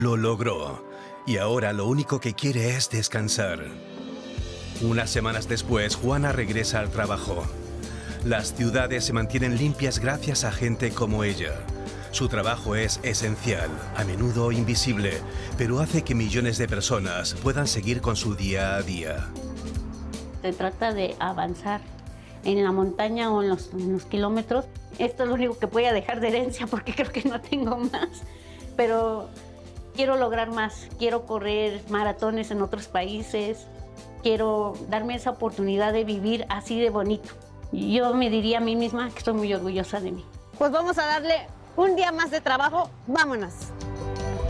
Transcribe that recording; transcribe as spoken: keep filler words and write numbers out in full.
Lo logró, y ahora lo único que quiere es descansar. Unas semanas después, Juana regresa al trabajo. Las ciudades se mantienen limpias gracias a gente como ella. Su trabajo es esencial, a menudo invisible, pero hace que millones de personas puedan seguir con su día a día. Se trata de avanzar en la montaña o en los, en los kilómetros. Esto es lo único que voy a dejar de herencia porque creo que no tengo más. Pero quiero lograr más. Quiero correr maratones en otros países. Quiero darme esa oportunidad de vivir así de bonito. Yo me diría a mí misma que estoy muy orgullosa de mí. Pues vamos a darle un día más de trabajo. ¡Vámonos!